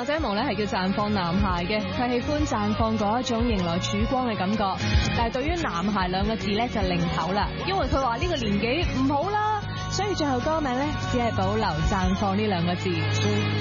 馬仔毛咧係叫綻放男孩嘅，佢喜歡綻放嗰一種迎來曙光嘅感覺。但係對於男孩兩個字咧就擰頭啦，因為佢話呢個年紀唔好啦，所以最後歌名咧只係保留綻放呢兩個字。